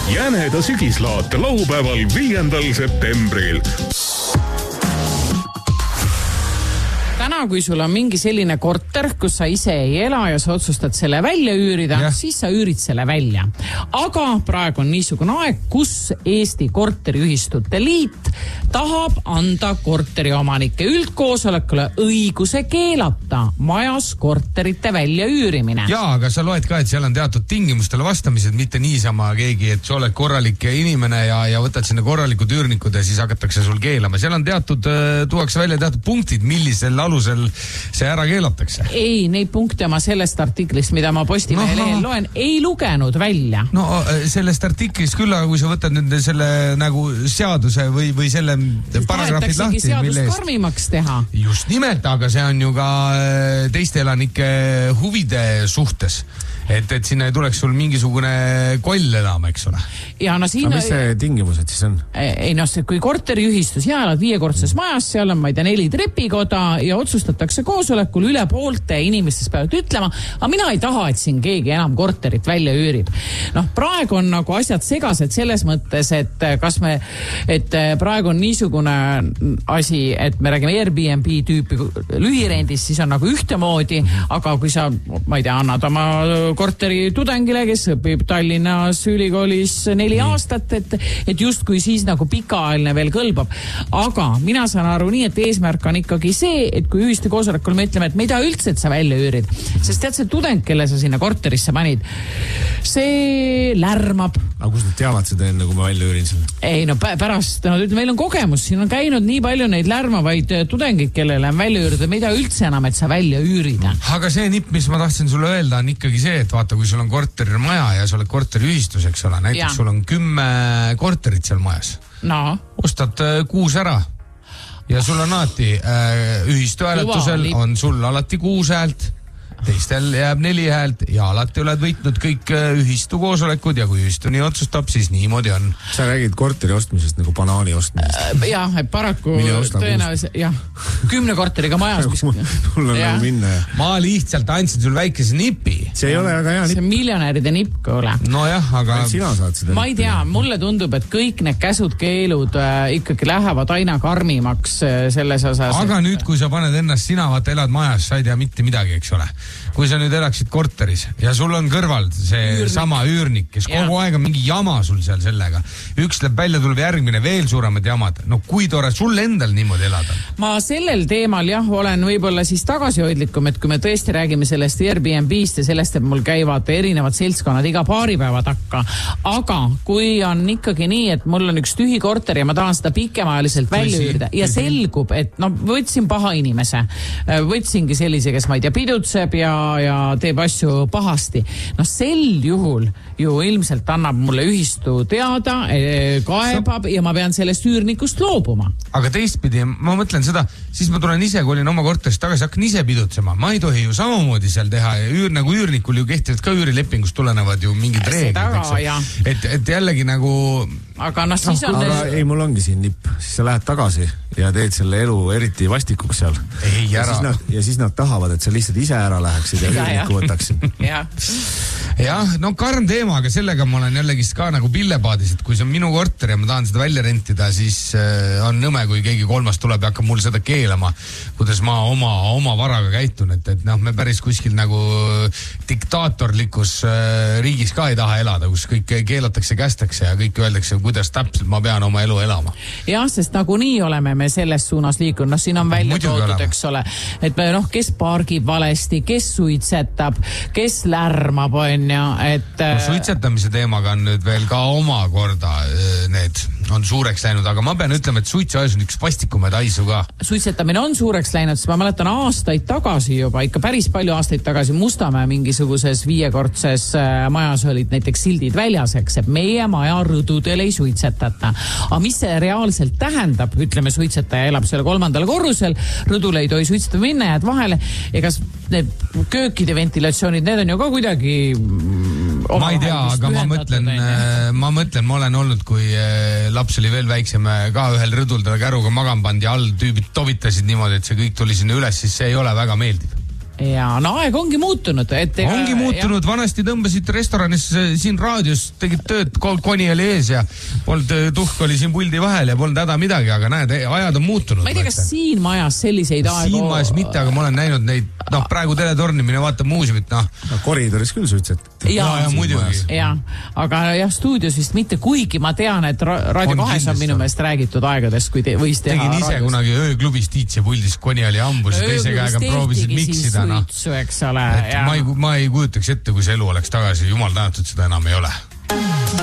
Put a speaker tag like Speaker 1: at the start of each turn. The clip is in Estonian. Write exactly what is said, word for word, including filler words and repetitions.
Speaker 1: Jäneda sügislaat laupäeval viiendal septembril.
Speaker 2: Täna, kui sul on mingi selline korter, kus sa ise ei ela ja sa otsustad selle välja üürida, ja. siis sa üürid selle välja. Aga praegu on niisugune aeg, kus Eesti Korteriühistute Liit tahab anda korteriomanike üldkoosolekule õiguse keelata majas korterite välja üürimine.
Speaker 3: Jaa, aga sa loed ka, et seal on teatud tingimustele vastamised, mitte niisama keegi, et sa oled korralik inimene ja, ja võtad sinna korralikud üürnikud ja siis hakatakse sul keelama. Seal on teatud, tuuakse välja teatud punktid, millisel alusel see ära keelatakse.
Speaker 2: Ei, neid punkte ma sellest artiklist, mida ma Postimehe lehel loen, ei lugenud välja.
Speaker 3: No sellest artiklist küll, aga kui sa võtad nüüd selle nagu seaduse või, või selle paragrahvid lahti.
Speaker 2: Seadus karmimaks teha.
Speaker 3: Just nimelt, aga see on ju ka teiste elanike huvide suhtes. Et, et sinna ei tuleks sul mingisugune koll elama, eks ole.
Speaker 2: Ja no siin...
Speaker 4: Aga mis see tingimused siis on?
Speaker 2: Ei no, kui korteriühistus ja elad viiekordses majas, seal on, ma ei tea, neli trepikoda ja otsustatakse koosolekul üle poolte inimestest peavad ütlema, aga mina ei taha, et siin keegi enam korterit välja üürib. Noh, praegu on nagu asjad segased selles mõttes, et kas me, et praegu on niisugune asi, et me räägime Airbnb tüüpi lühirendis, siis on nagu ühtemoodi, aga kui sa, ma ei tea, annad oma korteri tudengile, kes õpib Tallinnas ülikoolis neli mm. aastat, et, et justkui siis nagu pikaajaline veel kõlbab. Aga mina saan aru nii, et eesmärk on ikkagi see, et kui ühiste koosolekul me ütleme, et me ei taha üldse, et sa välja üürid. Sest tead, see tudeng, kelle sa sinna korterisse panid, see lärmab.
Speaker 4: Aga kus nad teavad seda enne, kui ma välja üürin selle?
Speaker 2: Ei no pärast, no ütleme, meil on kogemus, siin on käinud nii palju neid lärmavaid tudengid, kellele on välja üürida, me ei taha üldse enam, et sa välja üürida.
Speaker 3: Aga see nipp, mis ma tahtsin sulle öelda, on ikkagi see, et vaata, kui sul on korterimaja ja sa oled korteriühistus, eks ole, näiteks ja. Sul on kümme korterit seal majas.
Speaker 2: No.
Speaker 3: Ostad kuus ära ja sul on alati äh, ühistu hääletusel on sul alati kuus häält. Teistel jääb neli häält ja alati oled võitnud kõik ühistu koosolekud ja kui ühistu nii otsustab, siis niimoodi on.
Speaker 4: Sa räägid korteri ostmisest nagu banaani ostmisest.
Speaker 2: Jah, et paraku tõenäoliselt, jah, kümne korteriga majas.
Speaker 4: Mul on nagu minna.
Speaker 3: Ma lihtsalt andsin sul väikese nipi.
Speaker 4: See ei ole väga hea nipp.
Speaker 2: See on miljonäride nipp, kuule.
Speaker 3: No jah, aga...
Speaker 4: Sina saad seda.
Speaker 2: Ma ei tea, mulle tundub, et kõik need käsud, keelud äh, ikkagi lähevad aina karmimaks äh, selles osas.
Speaker 3: Aga et... nüüd, kui sa paned ennast, sina vaata elad majas, sa ei tea mitte midagi, eks ole. Kui sa nüüd elaksid korteris ja sul on kõrval see üürnik. Sama üürnik, kes ja. Kogu aeg on mingi jama sul seal sellega. Üks läheb välja, tuleb järgmine, veel suuremad jamad. No kui tore sul endal niimoodi elada?
Speaker 2: Ma sellel teemal jah, olen võib-olla siis tagasihoidlikum, et kui me tõesti räägime sellest Airbnb-st ja sellest, et mul käivad erinevad seltskonnad iga paari päeva takka. Aga kui on ikkagi nii, et mul on üks tühi korter ja ma tahan seda pikemaajaliselt välja üürida ja selgub, et no võtsin paha inimese. Võtsingi sellise, kes ma ei tea, pidutseb ja ja teeb asju pahasti. No sel juhul ju ilmselt annab mulle ühistu teada, kaebab ja ma pean sellest üürnikust loobuma.
Speaker 3: Aga teistpidi, ma mõtlen seda, siis ma tulen ise, kui olin oma korterist tagasi, hakkan ise pidutsema. Ma ei tohi ju samamoodi seal teha ja üür, nagu üürnikul ju kehtivad ka üürilepingust tulenevad ju mingid reeglid. Et, et jällegi nagu...
Speaker 2: Aga noh, siis on...
Speaker 4: Aga ei, mul ongi siin nipp. Siis sa lähed tagasi ja teed selle elu eriti vastikuks seal.
Speaker 3: Ei,
Speaker 4: ja, siis nad, ja siis nad tahavad, et sa lihtsalt ise ära läheksid ja, ja üürniku võtaksid.
Speaker 2: Ja.
Speaker 3: Jah, no karm teema, aga sellega ma olen jällegi ka nagu pillepaadis, et kui see on minu korter ja ma tahan seda välja rentida, siis äh, on nõme, kui keegi kolmas tuleb ja hakkab mul seda keelama, kuidas ma oma, oma varaga käitun, et, et noh, me päris kuskil nagu diktaatorlikus äh, riigis ka ei taha elada, kus kõik keelatakse, kästakse ja kõik öeldakse, kuidas täpselt ma pean oma elu elama.
Speaker 2: Jah, sest nagu nii oleme me selles suunas liikunud, noh, siin on välja toodud, eks ole, et me, noh, kes pargib valesti, kes suitsetab, kes lärmab, on ja, et...
Speaker 3: No, suitsetamise teemaga on nüüd veel ka omakorda need on suureks läinud, aga ma pean ütlema, et suitsuajus on üks vastikumaid aisu ka.
Speaker 2: Suitsetamine on suureks läinud, sest ma mäletan aastaid tagasi juba, ikka päris palju aastaid tagasi Mustamäe mingisuguses viiekordses majas olid näiteks sildid väljaseks, et meie maja rõdudel ei suitsetata. Aga mis see reaalselt tähendab? Ütleme, suitsetaja elab seal kolmandal korrusel, rõdule ei tohi suitsetada minna, jääd vahele. Egas need köökide ventilatsioonid, need on ju ka kuidagi...
Speaker 3: Ma ei tea, aga ma mõtlen, ma mõtlen, ma olen olnud, kui laps oli veel väiksem, ka ühel rõdul talle käruga magam pandi all, tüübid tovitasid niimoodi, et see kõik tuli sinna üles, siis see ei ole väga meeldiv.
Speaker 2: ja no aeg ongi muutunud. Et ega,
Speaker 3: ongi muutunud, ja. Vanasti tõmbasid restoranis siin raadios, tegid tööd, koni oli ees ja polnud, tuhk oli siin puldi vahel ja polnud häda midagi, aga näed, ajad on muutunud.
Speaker 2: Ma ei tea, kas siin majas selliseid aegu...
Speaker 3: Siin majas mitte, aga ma olen näinud neid, noh, praegu teletorni, mine vaata muuseumit, noh.
Speaker 4: No, koridoris küll suitset.
Speaker 2: Ja,
Speaker 3: ja, ja muidugi.
Speaker 2: Ja, aga jah, stuudios vist mitte, kuigi ma tean, et Raadio kahes on minu meelest räägitud aegadest, kui te võis teha.
Speaker 3: Tegin ise raadios. Kunagi ööklubis tiitse puldis, koni oli ambus ja teise käega proovisid miksida.
Speaker 2: Suitsu, eks ole.
Speaker 3: Ma ei, ma ei kujutaks ette, kui see elu oleks tagasi, jumal tänatud, seda enam ei ole.